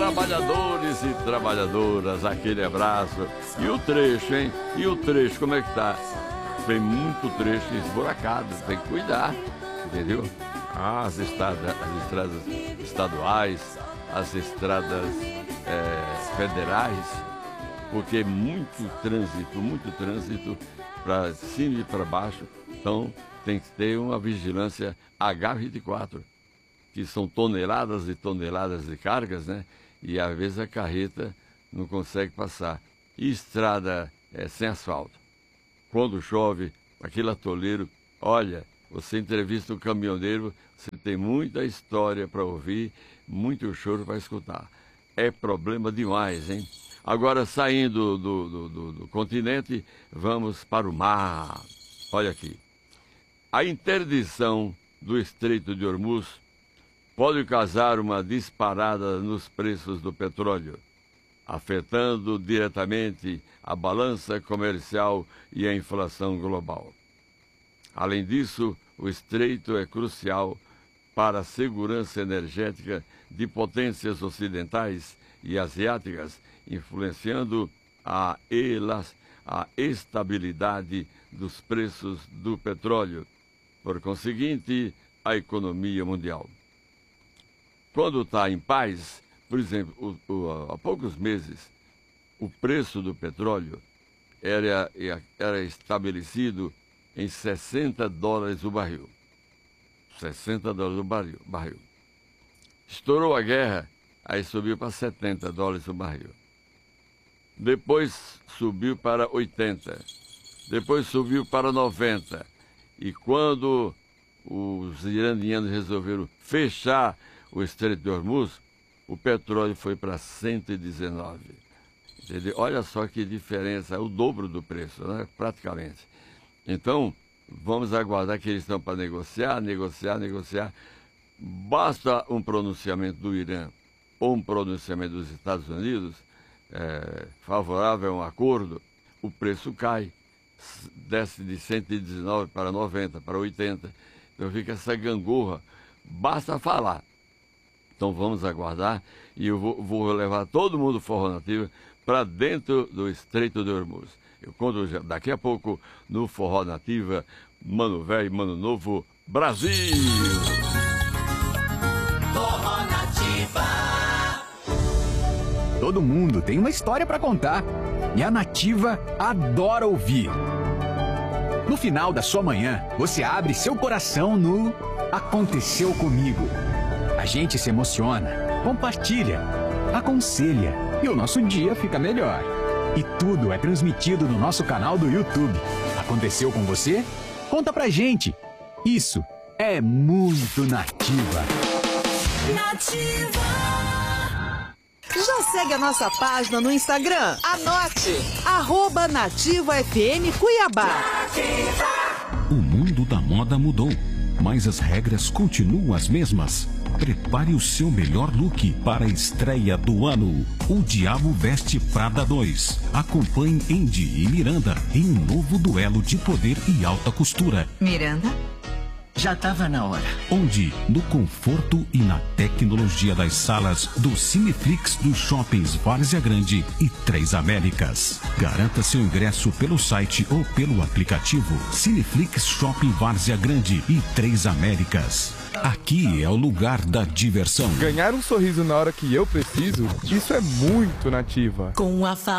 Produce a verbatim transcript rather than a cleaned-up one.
trabalhadores e trabalhadoras, aquele abraço. E o trecho, hein? E o trecho, como é que tá? Tem muito trecho esburacado, tem que cuidar, entendeu? As estradas, as estradas estaduais, as estradas é, federais, porque é muito trânsito, muito trânsito para cima e para baixo. Então tem que ter uma vigilância agá vinte e quatro, que são toneladas e toneladas de cargas, né? E às vezes a carreta não consegue passar. E estrada é, sem asfalto. Quando chove, aquele atoleiro, olha, você entrevista um caminhoneiro, você tem muita história para ouvir, muito choro para escutar. É problema demais, hein? Agora, saindo do, do, do, do continente, vamos para o mar. Olha aqui. A interdição do Estreito de Hormuz pode causar uma disparada nos preços do petróleo, afetando diretamente a balança comercial e a inflação global. Além disso, o estreito é crucial para a segurança energética de potências ocidentais e asiáticas, influenciando a, elas, a estabilidade dos preços do petróleo, por conseguinte, a economia mundial. Quando está em paz, por exemplo, o, o, há poucos meses, o preço do petróleo era, era estabelecido em sessenta dólares o barril. sessenta dólares o barril, barril. Estourou a guerra, aí subiu para setenta dólares o barril. Depois subiu para oitenta. Depois subiu para noventa. E quando os iranianos resolveram fechar o Estreito de Hormuz, o petróleo foi para cento e dezenove. Entendeu? Olha só que diferença, o dobro do preço, né? Praticamente. Então, vamos aguardar que eles estão para negociar, negociar, negociar. Basta um pronunciamento do Irã ou um pronunciamento dos Estados Unidos é, favorável a um acordo, o preço cai, desce de cento e dezenove para noventa, para oitenta. Então fica essa gangorra. Basta falar. Então vamos aguardar e eu vou, vou levar todo mundo do Forró Nativa para dentro do Estreito de Hormuz. Eu conto daqui a pouco no Forró Nativa, Mano Velho, Mano Novo, Brasil! Forró Nativa. Todo mundo tem uma história para contar e a Nativa adora ouvir. No final da sua manhã, você abre seu coração no Aconteceu Comigo. A gente se emociona, compartilha, aconselha e o nosso dia fica melhor. E tudo é transmitido no nosso canal do YouTube. Aconteceu com você? Conta pra gente. Isso é muito Nativa. Nativa. Já segue a nossa página no Instagram? Anote! Arroba Nativa F M Cuiabá. O mundo da moda mudou, mas as regras continuam as mesmas. Prepare o seu melhor look para a estreia do ano. O Diabo Veste Prada dois. Acompanhe Andy e Miranda em um novo duelo de poder e alta costura. Miranda? Já estava na hora. Onde, no conforto e na tecnologia das salas do Cineflix dos shoppings Várzea Grande e Três Américas. Garanta seu ingresso pelo site ou pelo aplicativo Cineflix Shopping Várzea Grande e Três Américas. Aqui é o lugar da diversão. Ganhar um sorriso na hora que eu preciso, isso é muito Nativa. Com a